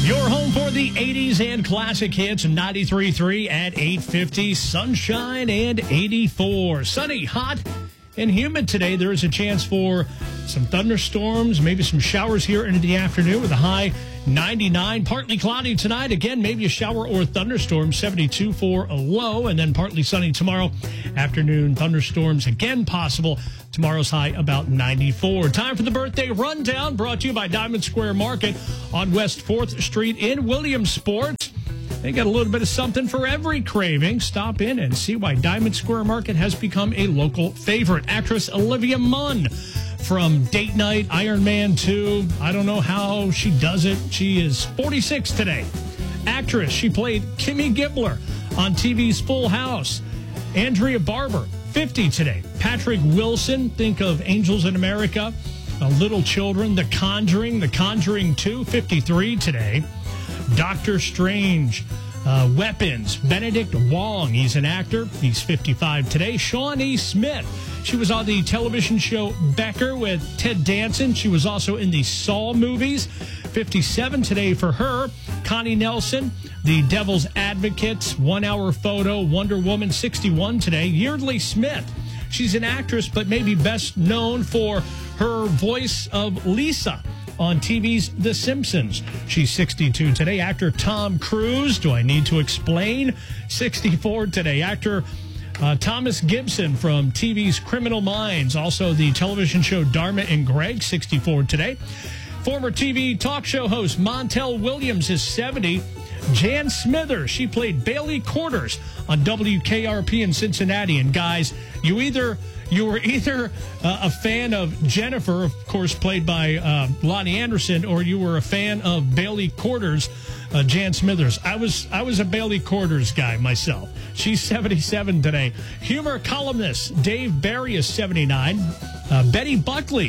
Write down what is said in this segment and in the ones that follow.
Your home for the 80s and classic hits, 93.3 at 8:50, sunshine and 84. Sunny, hot, and humid today. There is a chance for some thunderstorms, maybe some showers here into the afternoon with a high 99. Partly cloudy tonight. Again, maybe a shower or thunderstorm, 72 for a low, and then partly sunny tomorrow afternoon. Thunderstorms again possible. Tomorrow's high about 94. Time for the birthday rundown, brought to you by Diamond Square Market on West 4th Street in Williamsport. They got a little bit of something for every craving. Stop in and see why Diamond Square Market has become a local favorite. Actress Olivia Munn from Date Night, Iron Man 2. I don't know how she does it. She is 46 today. Actress, she played Kimmy Gibbler on TV's Full House. Andrea Barber, 50 today. Patrick Wilson, think of Angels in America, Little Children, The Conjuring 2, 53 today. Doctor Strange, Weapons, Benedict Wong, he's an actor, he's 55 today. Shawnee Smith, she was on the television show Becker with Ted Danson. She was also in the Saw movies, 57 today for her. Connie Nelson, The Devil's Advocates, 1 Hour Photo, Wonder Woman, 61 today. Yeardley Smith, she's an actress, but maybe best known for her voice of Lisa on TV's The Simpsons. She's 62 today. Actor Tom Cruise, do I need to explain? 64 today. Actor Thomas Gibson from TV's Criminal Minds, also the television show Dharma and Greg, 64 today. Former TV talk show host Montel Williams is 70. Jan Smithers, she played Bailey Quarters on WKRP in Cincinnati. And guys, you were either a fan of Jennifer, of course, played by Lonnie Anderson, or you were a fan of Bailey Quarters, Jan Smithers. I was a Bailey Quarters guy myself. She's 77 today. Humor columnist Dave Barry is 79. Betty Buckley,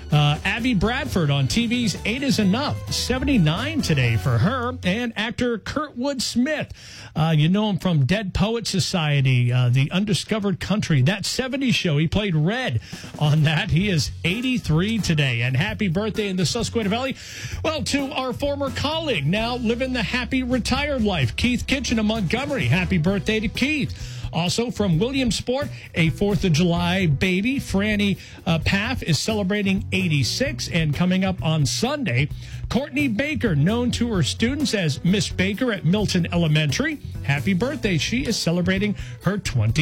Abby Bradford on TV's 8 is Enough, 79 today for her. And actor Kurtwood Smith, you know him from Dead Poet Society, The Undiscovered Country, that 70s show. He played Red on that. He is 83 today. And happy birthday in the Susquehanna Valley, well, to our former colleague, now living the happy retired life, Keith Kitchen of Montgomery. Happy birthday to Keith. Also from Williamsport, a 4th of July baby, Franny Paff, is celebrating 86. And coming up on Sunday, Courtney Baker, known to her students as Miss Baker at Milton Elementary. Happy birthday. She is celebrating her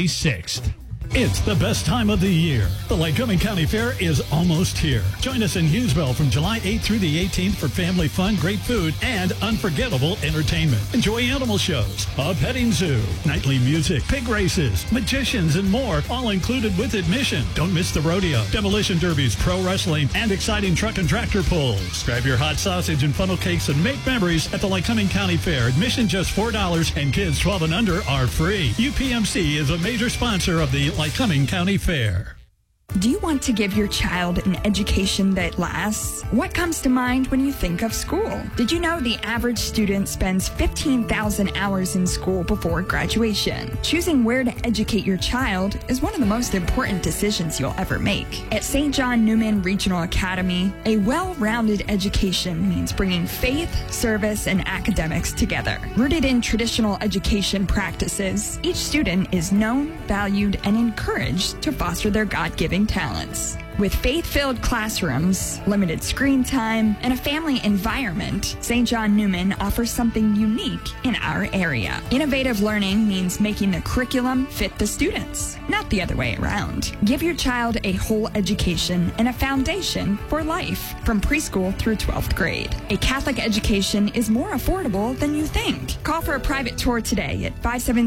26th. It's the best time of the year. The Lycoming County Fair is almost here. Join us in Hughesville from July 8th through the 18th for family fun, great food, and unforgettable entertainment. Enjoy animal shows, a petting zoo, nightly music, pig races, magicians, and more, all included with admission. Don't miss the rodeo, demolition derbies, pro wrestling, and exciting truck and tractor pulls. Grab your hot sausage and funnel cakes and make memories at the Lycoming County Fair. Admission just $4, and kids 12 and under are free. UPMC is a major sponsor of the Lycoming County Fair. Do you want to give your child an education that lasts? What comes to mind when you think of school? Did you know the average student spends 15,000 hours in school before graduation? Choosing where to educate your child is one of the most important decisions you'll ever make. At St. John Newman Regional Academy, a well-rounded education means bringing faith, service, and academics together. Rooted in traditional education practices, each student is known, valued, and encouraged to foster their God-given talents. With faith-filled classrooms, limited screen time, and a family environment, St. John Newman offers something unique in our area. Innovative learning means making the curriculum fit the students, not the other way around. Give your child a whole education and a foundation for life, from preschool through 12th grade. A Catholic education is more affordable than you think. Call for a private tour today at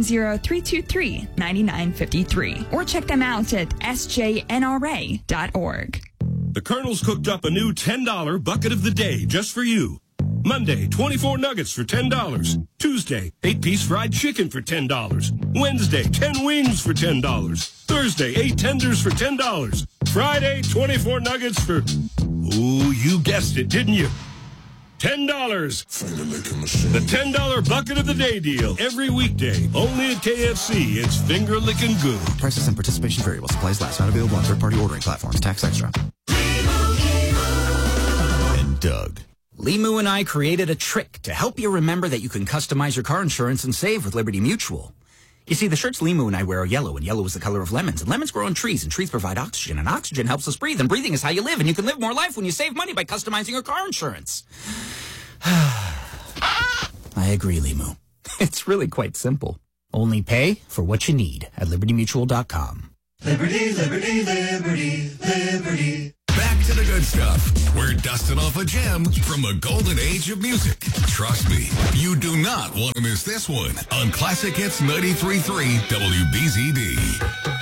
570-323-9953 or check them out at sjnra.org. The Colonel's cooked up a new $10 bucket of the day just for you. Monday, 24 nuggets for $10. Tuesday, 8-piece fried chicken for $10. Wednesday, 10 wings for $10. Thursday, 8 tenders for $10. Friday, 24 nuggets for, ooh, you guessed it, didn't you? $10. The $10 bucket of the day deal. Every weekday. Only at KFC. It's finger licking good. Prices and participation variable. Supplies last. Not available on third-party ordering platforms. Tax extra. And Doug. Limu and I created a trick to help you remember that you can customize your car insurance and save with Liberty Mutual. You see, the shirts Limu and I wear are yellow, and yellow is the color of lemons. And lemons grow on trees, and trees provide oxygen, and oxygen helps us breathe. And breathing is how you live, and you can live more life when you save money by customizing your car insurance. I agree, Limu. It's really quite simple. Only pay for what you need at libertymutual.com. Liberty, liberty, liberty, liberty. Back to the good stuff. We're dusting off a gem from a golden age of music. Trust me, you do not want to miss this one on Classic Hits 93.3 WBZD.